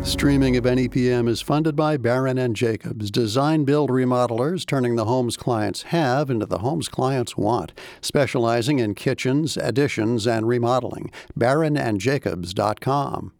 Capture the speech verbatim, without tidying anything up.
Streaming of N E P M is funded by Barron and Jacobs, design build remodelers, turning the homes clients have into the homes clients want, specializing in kitchens, additions, and remodeling. Barron and Jacobs dot com.